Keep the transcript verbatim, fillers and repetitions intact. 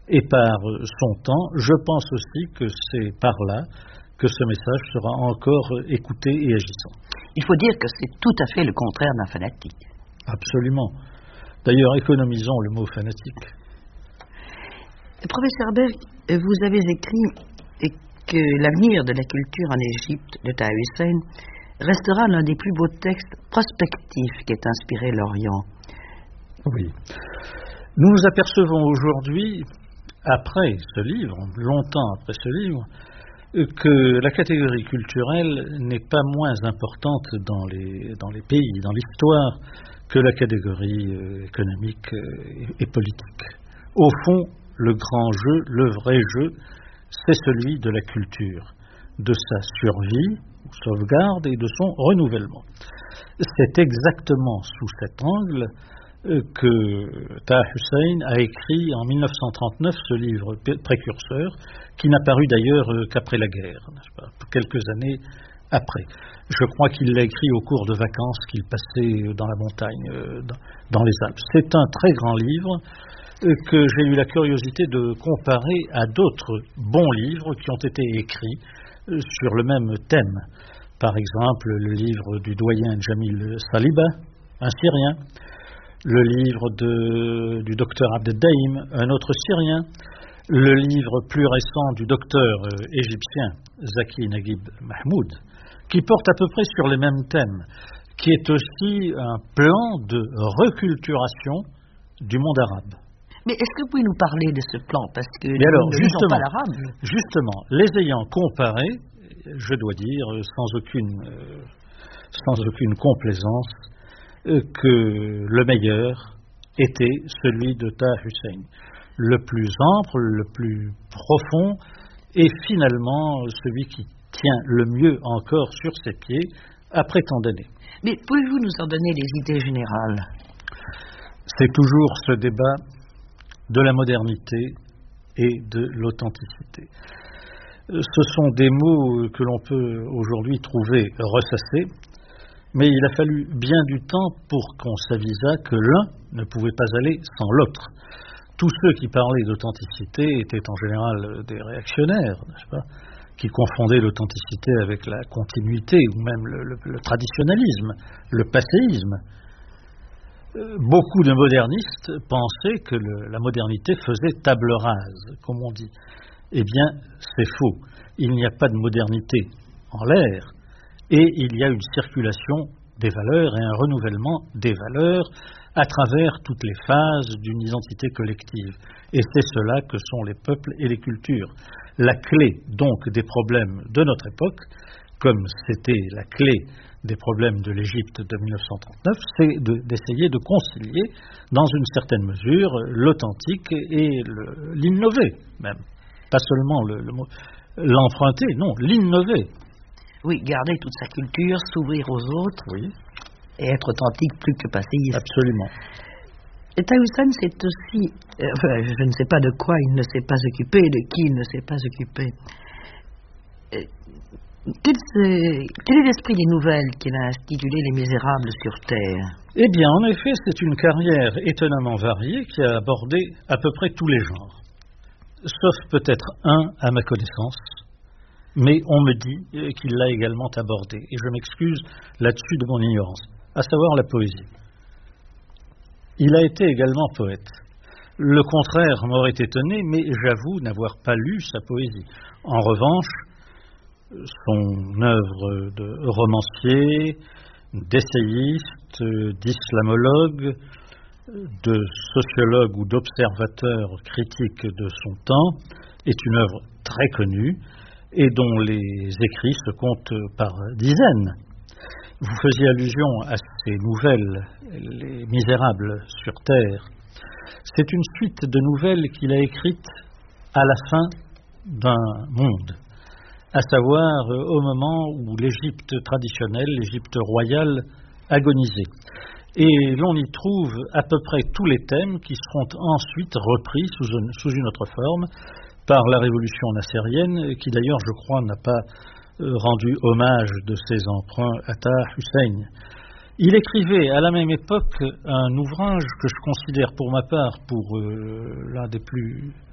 et par son temps. Je pense aussi que c'est par là que ce message sera encore écouté et agissant. Il faut dire que c'est tout à fait le contraire d'un fanatique. Absolument. D'ailleurs, économisons le mot fanatique. Professeur Berg, vous avez écrit que l'avenir de la culture en Égypte de Taha Hussein restera l'un des plus beaux textes prospectifs qui ait inspiré l'Orient. Oui. Nous nous apercevons aujourd'hui, après ce livre, longtemps après ce livre, que la catégorie culturelle n'est pas moins importante dans les, dans les pays, dans l'histoire, que la catégorie euh, économique euh, et politique. Au fond, le grand jeu, le vrai jeu, c'est celui de la culture, de sa survie, sauvegarde et de son renouvellement. C'est exactement sous cet angle que Taha Hussein a écrit en mille neuf cent trente-neuf ce livre précurseur, qui n'a paru d'ailleurs qu'après la guerre, n'est-ce pas, quelques années après. Je crois qu'il l'a écrit au cours de vacances qu'il passait dans la montagne, dans les Alpes. C'est un très grand livre que j'ai eu la curiosité de comparer à d'autres bons livres qui ont été écrits sur le même thème. Par exemple, le livre du doyen Jamil Saliba, un Syrien, le livre de, du docteur Abdeldaïm, un autre Syrien, le livre plus récent du docteur euh, égyptien Zaki Naguib Mahmoud, qui porte à peu près sur les mêmes thèmes, qui est aussi un plan de reculturation du monde arabe. Mais est-ce que vous pouvez nous parler de ce plan, parce que Mais nous alors, ne justement, pas l'arabe. Justement, les ayant comparés, je dois dire, sans aucune, euh, sans aucune complaisance, que le meilleur était celui de Taha Hussein, le plus ample, le plus profond, et finalement celui qui tient le mieux encore sur ses pieds après tant d'années. Mais pouvez-vous nous en donner les idées générales? C'est toujours ce débat de la modernité et de l'authenticité. Ce sont des mots que l'on peut aujourd'hui trouver ressassés, mais il a fallu bien du temps pour qu'on s'avisât que l'un ne pouvait pas aller sans l'autre. Tous ceux qui parlaient d'authenticité étaient en général des réactionnaires, n'est-ce pas, qui confondaient l'authenticité avec la continuité ou même le, le, le traditionnalisme, le passéisme. Beaucoup de modernistes pensaient que le, la modernité faisait table rase, comme on dit. Eh bien, c'est faux. Il n'y a pas de modernité en l'air. Et il y a une circulation des valeurs et un renouvellement des valeurs à travers toutes les phases d'une identité collective. Et c'est cela que sont les peuples et les cultures. La clé, donc, des problèmes de notre époque, comme c'était la clé des problèmes de l'Égypte de mille neuf cent trente-neuf, c'est de, d'essayer de concilier, dans une certaine mesure, l'authentique et le, l'innové, même. Pas seulement le, le, l'emprunter, non, l'innover. Oui, garder toute sa culture, s'ouvrir aux autres, oui, et être authentique plus que passéiste. Absolument. Et Taha Hussein, c'est aussi, euh, enfin, je ne sais pas de quoi il ne s'est pas occupé, de qui il ne s'est pas occupé. Euh, quel, quel est l'esprit des nouvelles qu'il a intitulé Les Misérables sur Terre? Eh bien, en effet, c'est une carrière étonnamment variée qui a abordé à peu près tous les genres, sauf peut-être un à ma connaissance. Mais on me dit qu'il l'a également abordé, et je m'excuse là-dessus de mon ignorance, à savoir la poésie. Il a été également poète. Le contraire m'aurait étonné, mais j'avoue n'avoir pas lu sa poésie. En revanche, son œuvre de romancier, d'essayiste, d'islamologue, de sociologue ou d'observateur critique de son temps est une œuvre très connue, et dont les écrits se comptent par dizaines. Vous faisiez allusion à ces nouvelles, Les Misérables sur Terre. C'est une suite de nouvelles qu'il a écrites à la fin d'un monde, à savoir au moment où l'Égypte traditionnelle, l'Égypte royale, agonisait. Et l'on y trouve à peu près tous les thèmes qui seront ensuite repris sous une, sous une autre forme, par la révolution nassérienne, qui d'ailleurs, je crois, n'a pas rendu hommage de ses emprunts à Taha Hussein. Il écrivait à la même époque un ouvrage que je considère pour ma part pour euh, l'un des plus